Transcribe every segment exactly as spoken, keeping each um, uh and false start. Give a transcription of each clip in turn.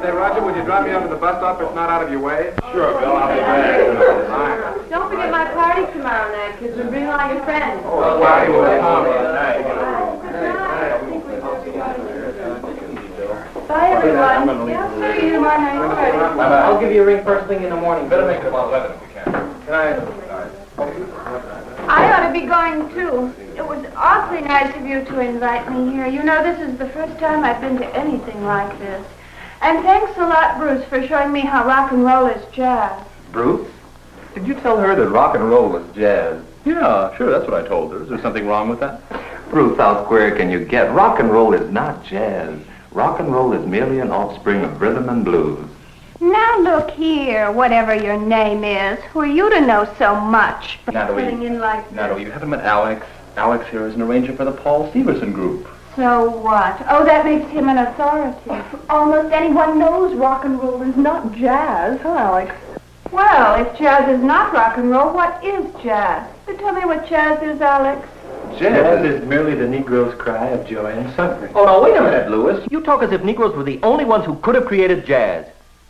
Say, Roger, would you drop me off at the bus stop if it's not out of your way? Sure, Bill, I'll be back. Don't forget my party tomorrow night, kids, and bring all your friends. Oh, why will they come? Bye, everyone. Yeah, see you tomorrow night. I'll give you a ring first thing in the morning. Better make it about eleven if you can. Good night. I ought to be going, too. It was awfully nice of you to invite me here. You know, this is the first time I've been to anything like this. And thanks a lot, Bruce, for showing me how rock and roll is jazz. Bruce? Did you tell her that rock and roll was jazz? Yeah, sure, that's what I told her. Is there something wrong with that? Bruce, how square can you get? Rock and roll is not jazz. Rock and roll is merely an offspring of rhythm and blues. Now look here, whatever your name is, who are you to know so much? Natalie, Putting in like this? Natalie, you haven't met Alex. Alex here is an arranger for the Paul Severson group. So what? Oh, that makes him an authority. Almost anyone knows rock and roll is not jazz, huh, Alex? Well, if jazz is not rock and roll, what is jazz? So tell me what jazz is, Alex. Jazz is merely the Negro's cry of joy and suffering. Oh, no, wait a minute, Lewis. You talk as if Negroes were the only ones who could have created jazz.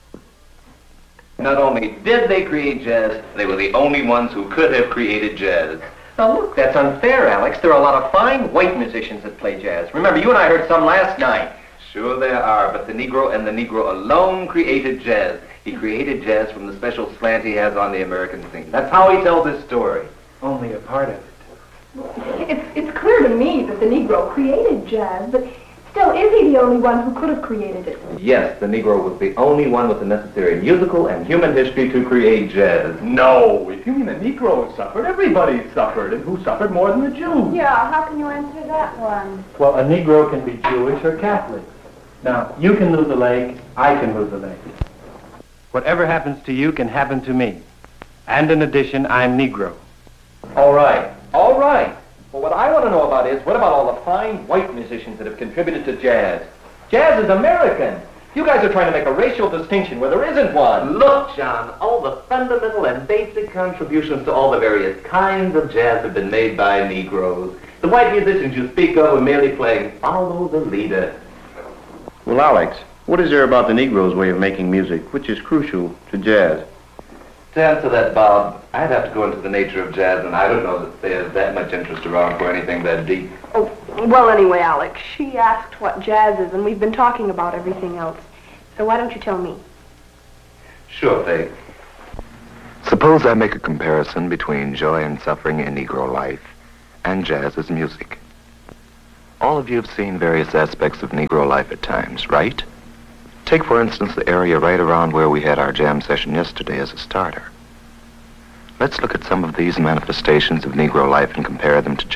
Not only did they create jazz, they were the only ones who could have created jazz. Now, look, that's unfair, Alex. There are a lot of fine white musicians that play jazz. Remember, you and I heard some last night. Sure there are, but the Negro and the Negro alone created jazz. He created jazz from the special slant he has on the American scene. That's how he tells his story. Only a part of it. It's, it's clear to me that the Negro created jazz, but still, is he the only one who could have created it? Yes, the Negro was the only one with the necessary musical and human history to create jazz. No, if you mean the Negro suffered, everybody suffered. And who suffered more than the Jews? Yeah, how can you answer that one? Well, a Negro can be Jewish or Catholic. Now, you can lose a leg, I can lose a leg. Whatever happens to you can happen to me. And in addition, I'm Negro. All right, all right. Well, what I want to know about is, what about all the fine white musicians that have contributed to jazz? Jazz is American. You guys are trying to make a racial distinction where there isn't one. Look, John, all the fundamental and basic contributions to all the various kinds of jazz have been made by Negroes. The white musicians you speak of are merely playing follow the leader. Well, Alex, what is there about the Negro's way of making music which is crucial to jazz? To answer that, Bob, I'd have to go into the nature of jazz, and I don't know that there's that much interest around for anything that deep. Oh, well, anyway, Alex, she asked what jazz is, and we've been talking about everything else. So why don't you tell me? Sure, Faye. Suppose I make a comparison between joy and suffering in Negro life and jazz as music. All of you have seen various aspects of Negro life at times, right? Take, for instance, the area right around where we had our jam session yesterday as a starter. Let's look at some of these manifestations of Negro life and compare them to